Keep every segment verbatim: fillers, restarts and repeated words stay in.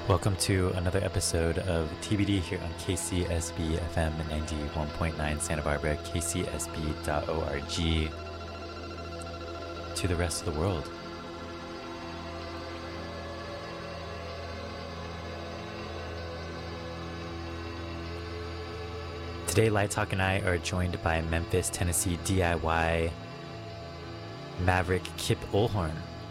Welcome to another episode of T B D here on K C S B F M ninety-one point nine Santa Barbara, k c s b dot org, to the rest of the world. Today, Light Talk and I are joined by Memphis, Tennessee D I Y maverick Kip Olhorn.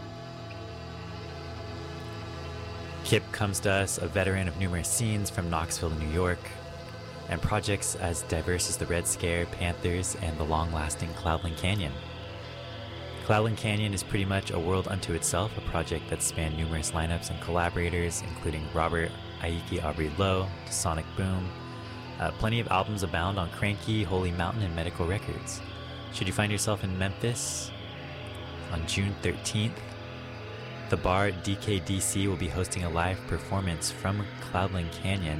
Kip comes to us a veteran of numerous scenes from Knoxville to New York, and projects as diverse as the Red Scare, Panthers, and the long-lasting Cloudland Canyon. Cloudland Canyon is pretty much a world unto itself, a project that spanned numerous lineups and collaborators, including Robert Aiki Aubrey Lowe to Sonic Boom. Uh, plenty of albums abound on Cranky, Holy Mountain, and Medical Records. Should you find yourself in Memphis on June thirteenth, the bar D K D C will be hosting a live performance from Cloudland Canyon.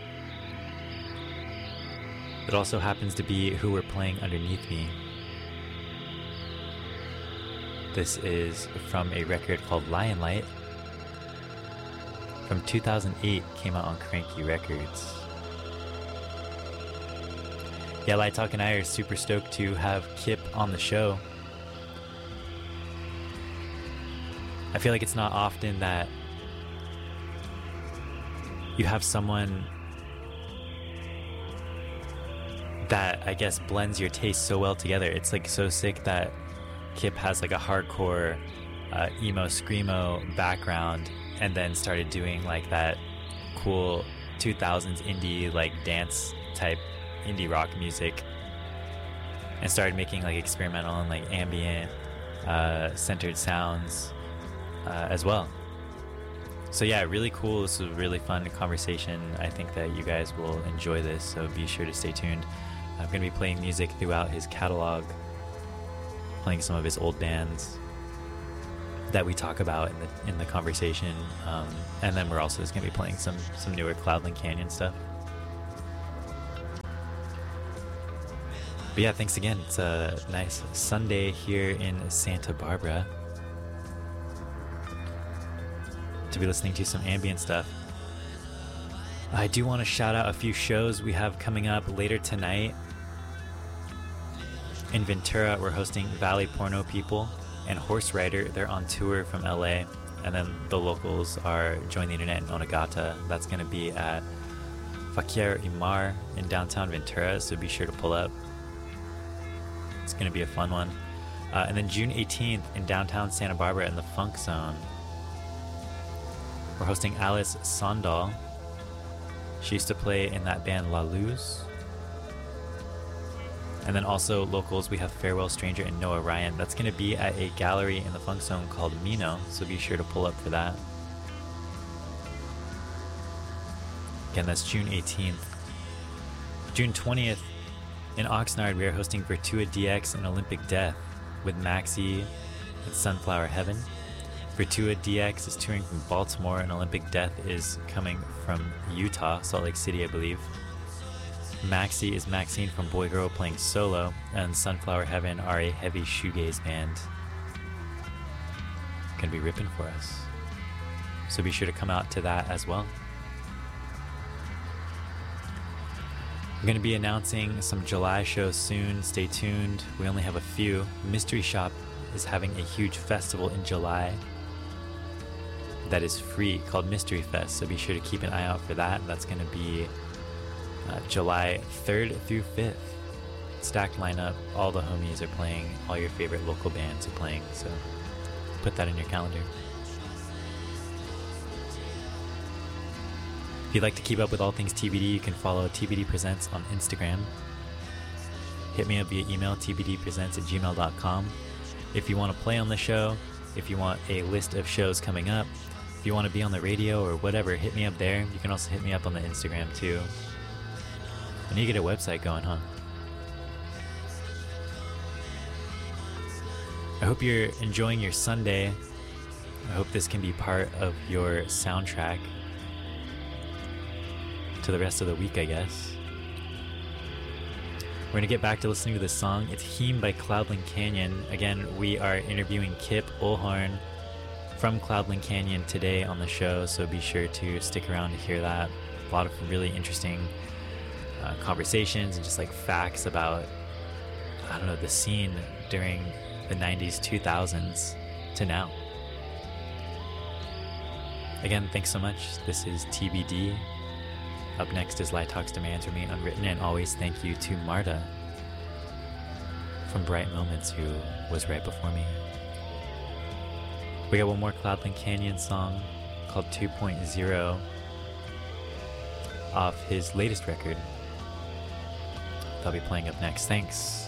It also happens to be who we're playing underneath me. This is from a record called Lion Light from two thousand eight, came out on Cranky Records. Yeah, Light Talk and I are super stoked to have Kip on the show. I feel like it's not often that you have someone that, I guess, blends your taste so well together. It's like so sick that Kip has like a hardcore uh, emo screamo background and then started doing like that cool two thousands indie like dance type indie rock music and started making like experimental and like ambient uh, centered sounds Uh, as well. So yeah, really cool. This was a really fun conversation. I think that you guys will enjoy this, so be sure to stay tuned. I'm going to be playing music throughout his catalog, playing some of his old bands that we talk about in the in the conversation, um, and then we're also just going to be playing some some newer Cloudland Canyon stuff. But yeah, thanks again. It's a nice Sunday here in Santa Barbara to be listening to some ambient stuff. I do want to shout out a few shows we have coming up later tonight. In Ventura, we're hosting Valley Porno People and Horse Rider. They're on tour from L A, and then the locals are Join the Internet in Onagata. That's going to be at Fakir Imar in downtown Ventura, so be sure to pull up. It's going to be a fun one. Uh, and then June eighteenth in downtown Santa Barbara in the Funk Zone, we're hosting Alice Sondal. She used to play in that band La Luz. And then also locals, we have Farewell Stranger and Noah Ryan. That's going to be at a gallery in the Funk Zone called Mino, so be sure to pull up for that. Again, that's June eighteenth. June twentieth, in Oxnard, we are hosting Virtua D X and Olympic Death with Maxi at Sunflower Heaven. Virtua D X is touring from Baltimore, and Olympic Death is coming from Utah, Salt Lake City, I believe. Maxi is Maxine from Boy Girl playing solo, and Sunflower Heaven are a heavy shoegaze band. Gonna be ripping for us. So be sure to come out to that as well. I'm gonna be announcing some July shows soon. Stay tuned. We only have a few. Mystery Shop is having a huge festival in July that is free called Mystery Fest, so be sure to keep an eye out for that. That's going to be uh, July third through fifth. Stacked lineup. All the homies are playing. All your favorite local bands are playing, so put that in your calendar. If you'd like to keep up with all things T B D, you can follow T B D Presents on Instagram. Hit me up via email, t b d presents at gmail dot com. If you want to play on the show, if you want a list of shows coming up, if you want to be on the radio or whatever, hit me up there. You can also hit me up on the Instagram too. I need to get a website going, huh? I hope you're enjoying your Sunday. I hope this can be part of your soundtrack to the rest of the week, I guess. We're going to get back to listening to this song. It's Heme by Cloudland Canyon. Again, we are interviewing Kip Olhorn from Cloudland Canyon today on the show, so be sure to stick around to hear that. A lot of really interesting uh, conversations and just like facts about, I don't know, the scene during the nineties, two thousands to now. Again, thanks so much. This is T B D. Up next is Light Talks Demands Remain Unwritten, and always thank you to Marta from Bright Moments, who was right before me. We got one more Cloudland Canyon song called two point oh off his latest record. That'll be playing up next. Thanks.